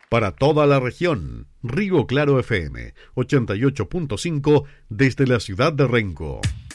Para toda la región, Río Claro FM 88.5 desde la ciudad de Renco.